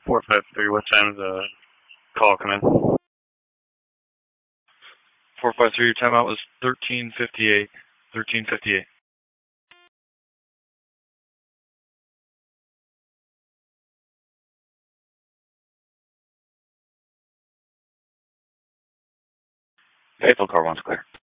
453, what time's the call come in? 453, your timeout was 13:58. 13:58. Faithful car 1's clear.